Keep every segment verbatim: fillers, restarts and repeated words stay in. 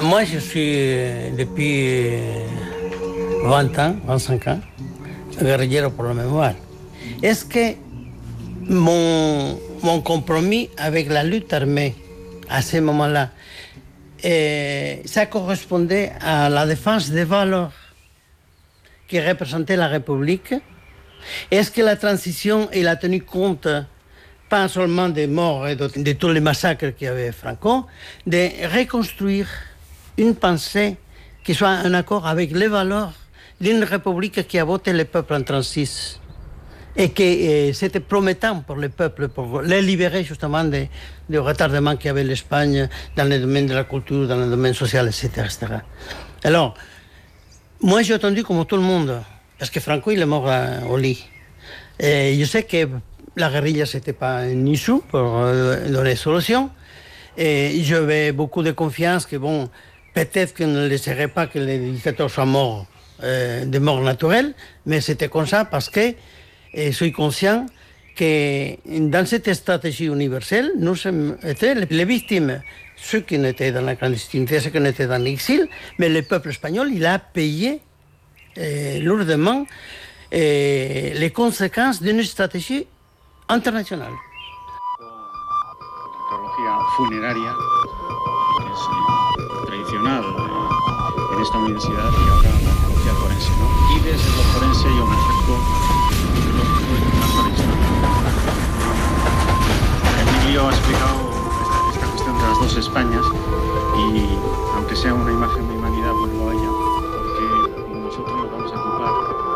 Moi, je suis depuis vingt ans, vingt-cinq ans, guerrillero pour la mémoire. Est-ce que mon, mon compromis avec la lutte armée, à ce moment-là, et ça correspondait à la défense des valeurs qui représentaient la République? Est-ce que la transition, il a tenu compte pas seulement des morts et de, de tous les massacres qu'il y avait Franco, de reconstruire une pensée qui soit en accord avec les valeurs d'une République qui a voté le peuple en trente-six et que euh, c'était promettant pour le peuple, pour les libérer justement des, des retardements qu'avait l'Espagne dans le domaine de la culture, dans le domaine social, et cetera, et cetera. Alors, moi j'ai attendu comme tout le monde, parce que Franco il est mort à, au lit. Et je sais que la guérilla c'était pas un issue pour euh, donner solution. Et j'avais beaucoup de confiance que bon, peut-être qu'on ne laisserait pas que les dictateurs soient morts euh, de mort naturelle, mais c'était comme ça parce que et je suis conscient que dans cette stratégie universelle, nous sommes été les victimes, ceux qui étaient dans la clandestinité, ceux qui étaient dans l'exil, mais le peuple espagnol, il a payé euh, lourdement euh, les conséquences d'une stratégie internationale. La funeraria que es eh, tradicional eh, en esta universidad y ahora la arqueología forense, ¿no? Y desde lo forense yo me acerco Emilio ha explicado esta, esta cuestión de las dos Españas y aunque sea una imagen de humanidad vuelvo a ella porque nosotros nos vamos a ocupar.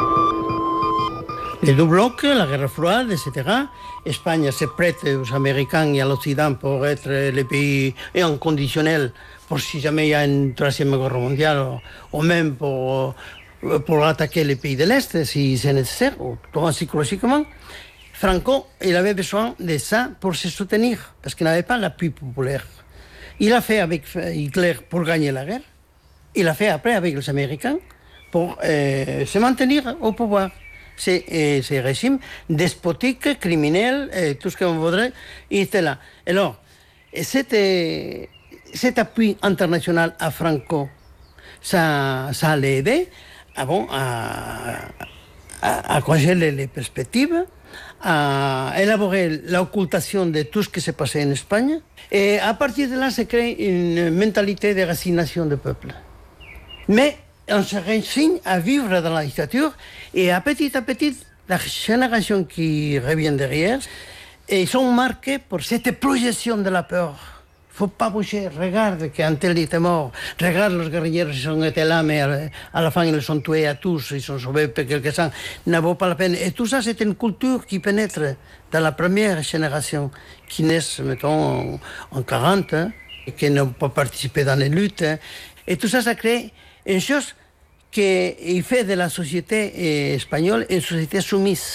Les deux blocs, la guerre froide, et cetera. Espagne se prête aux Américains et à l'Occident pour être le pays et en conditionnel pour si jamais il y a une troisième guerre mondiale ou, ou même pour, pour attaquer les pays de l'Est si c'est nécessaire, ou psychologiquement. Franco, il avait besoin de ça pour se soutenir, parce qu'il n'avait pas l'appui populaire. Il a fait avec Hitler pour gagner la guerre, il a fait après avec les Américains pour euh, se maintenir au pouvoir. C'est euh, ces régimes despotiques, criminels, euh, tout ce qu'on voudrait, il était là. Alors, cet, euh, cet appui international à Franco, ça, ça l'a aidé ah bon, à, à, à congeler les perspectives, à élaborer l'occultation de tout ce qui s'est passé en Espagne. Et à partir de là, se crée une mentalité de résignation du peuple. Mais on se résigne à vivre dans la dictature et à petit à petit, la génération qui revient derrière, ils sont marqués par cette projection de la peur. Il ne faut pas bouger, regarde qu'un tel était mort, regarde les guerriers qui ont été là, mais à la fin ils les ont tués à tous, ils sont sauvés pour quelques-uns, n'a vaut pas la peine. Et tout ça, c'est une culture qui pénètre dans la première génération, qui naissent, mettons, en quarante, hein, et qui n'ont pas participé dans les luttes. Hein. Et tout ça, ça crée une chose qui fait de la société espagnole une société soumise.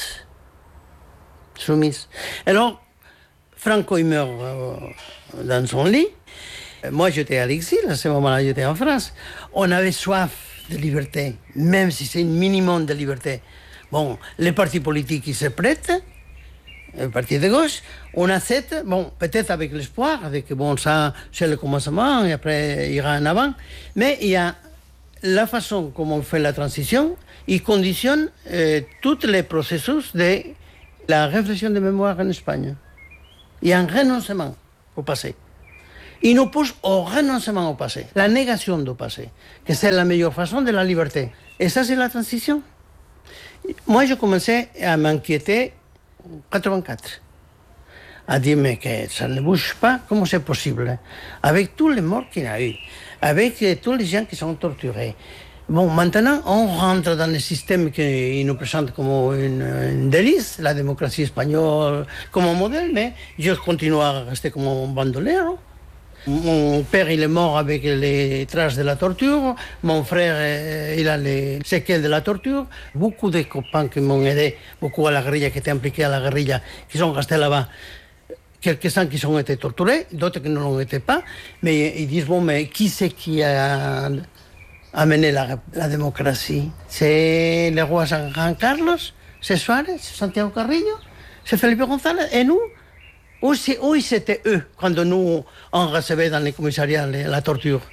Soumise. Alors, Franco, il meurt euh, dans son lit. Moi, j'étais à l'exil, à ce moment-là, j'étais en France. On avait soif de liberté, même si c'est un minimum de liberté. Bon, les partis politiques, ils se prêtent, les partis de gauche, on accepte, bon, peut-être avec l'espoir, avec, bon, ça, c'est le commencement, et après, il ira en avant, mais il y a la façon comme on fait la transition, il conditionne euh, tous les processus de la réflexion de mémoire en Espagne. Il y a un renoncement au passé. Il nous pousse au renoncement au passé, la négation du passé, que c'est la meilleure façon de la liberté. Et ça, c'est la transition. Moi, je commençais à m'inquiéter en quatre-vingt-quatre, à dire, mais que ça ne bouge pas, comment c'est possible? Avec tous les morts qu'il y a eu, avec tous les gens qui sont torturés. Bon, maintenant, on rentre dans le système qui nous présente comme une, une délice, la démocratie espagnole comme un modèle, mais je continue à rester comme un bandolero. Mon père, il est mort avec les traces de la torture. Mon frère, il a les séquelles de la torture. Beaucoup de copains qui m'ont aidé, beaucoup à la guérilla, qui étaient impliqués à la guérilla, qui sont restés là-bas. Quelques-uns qui ont été torturés, d'autres qui ne l'ont été pas. Mais ils disent, bon, mais qui c'est qui a amené la, la démocratie? C'est le roi Juan Carlos, c'est Suarez, c'est Santiago Carrillo, c'est Felipe González, et nous? Ou, ou c'était eux, quand nous, on recevait dans les commissariats la torture?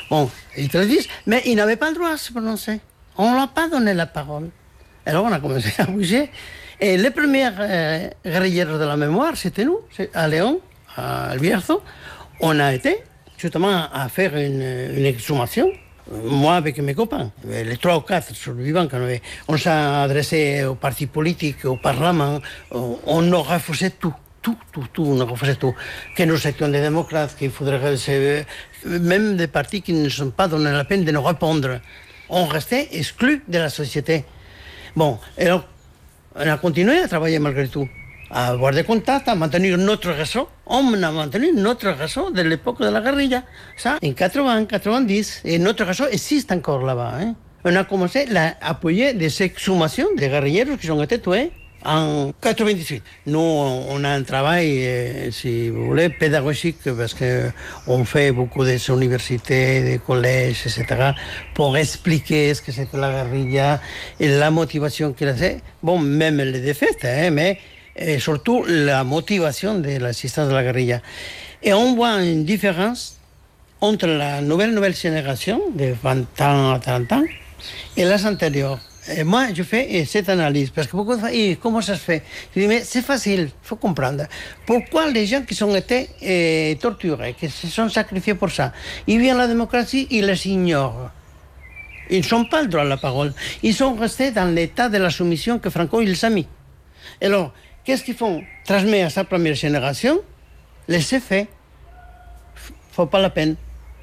Bon, ils te le disent, mais ils n'avaient pas le droit de se prononcer. On ne leur a pas donné la parole. Alors on a commencé à bouger. Et les premières euh, guerrilleros de la mémoire, c'était nous, à Léon, à El Bierzo. On a été justement à faire une, une exhumation, moi avec mes copains, les trois ou quatre survivants qu'on avait. On s'est adressé aux partis politiques, au Parlement, on, on a refusé tout. Tout, tout, tout, on a refusé tout. Que nous étions des démocrates, qu'il faudrait... Même des partis qui ne se sont pas donné la peine de nous répondre. On restait exclus de la société. Bon, et alors, on a continué à travailler malgré tout, à avoir des contacts, à maintenir notre réseau. On a maintenu notre réseau de l'époque de la guérilla. Ça, en quatre-vingts, quatre-vingt-dix. Et notre réseau existe encore là-bas. Hein. On a commencé à appuyer des exhumations des guerrilleros qui ont été tués en quatre-vingt-dix-huit. Nous, on a un travail, euh, si vous voulez, pédagogique, parce qu'on fait beaucoup des universités, des collèges, et cetera, pour expliquer ce que c'était la guérilla et la motivation qu'il a fait. Bon, même les défaites, hein, mais et surtout la motivation de l'assistance de la guérilla. Et on voit une différence entre la nouvelle, nouvelle génération de vingt ans à trente ans et les antérieures. Et moi, je fais cette analyse, parce que beaucoup de fois, et comment ça se fait? Je dis, mais c'est facile, il faut comprendre. Pourquoi les gens qui ont été euh, torturés, qui se sont sacrifiés pour ça, ils viennent à la démocratie, ils les ignorent. Ils n'ont pas le droit à la parole. Ils sont restés dans l'état de la soumission que Franco il a mis. Alors, qu'est-ce qu'ils font? Transmettre à sa première génération, laisser faire. Faut pas la peine.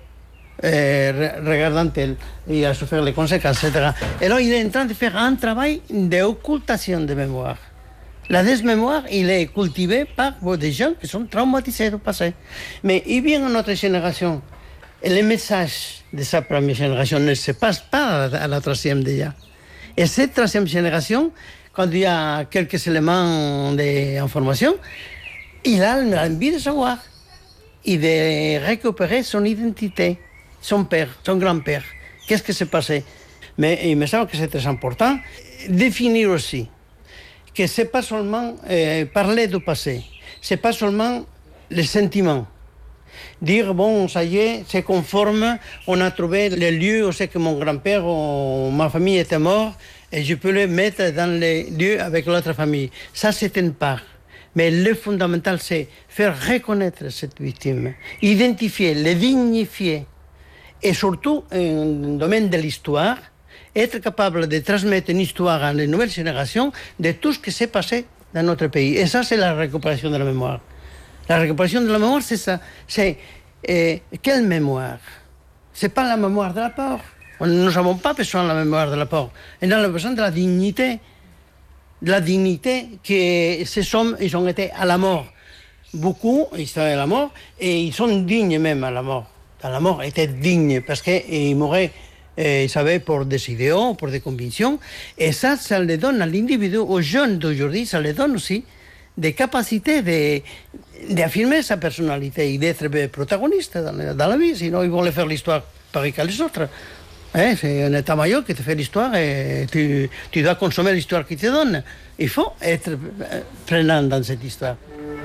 Euh, regardant elle, il a souffert les conséquences, et cetera. Et là, il est en train de faire un travail d'occultation de mémoire. La désmémoire, il est cultivé par des gens qui sont traumatisés du passé. Mais il vient à notre génération, et le message de sa première génération ne se passe pas à la troisième déjà. Et cette troisième génération, quand il y a quelques éléments d'information, il a l'envie de savoir et de récupérer son identité. Son père, son grand-père. Qu'est-ce qui s'est passé? Mais il me semble que c'est très important. Définir aussi que ce n'est pas seulement euh, parler du passé, ce n'est pas seulement les sentiments. Dire, bon, ça y est, c'est conforme, on a trouvé le lieu où c'est que mon grand-père ou ma famille était mort, et je peux le mettre dans les lieux avec l'autre famille. Ça, c'est une part. Mais le fondamental, c'est faire reconnaître cette victime, identifier, le dignifier. Et surtout, dans le domaine de l'histoire, être capable de transmettre une histoire à les nouvelles générations de tout ce qui s'est passé dans notre pays. Et ça, c'est la récupération de la mémoire. La récupération de la mémoire, c'est ça. C'est euh, quelle mémoire? Ce n'est pas la mémoire de la peur. Nous n'avons pas besoin de la mémoire de la peur. Nous avons besoin de la dignité. De la dignité que ces hommes, ils ont été à la mort. Beaucoup, ils sont à la mort, et ils sont dignes même à la mort. La mort était digne parce qu'ils mouraient, euh, ils savaient, pour des idéaux, pour des convictions. Et ça, ça les donne à l'individu, aux jeunes d'aujourd'hui, ça les donne aussi des capacités de, d'affirmer sa personnalité et d'être protagoniste dans, dans la vie. Sinon, ils vont les faire l'histoire pareil qu'à les autres. Hein, c'est un état-major qui te fait l'histoire et tu, tu dois consommer l'histoire qu'il te donne. Il faut être prenant dans cette histoire.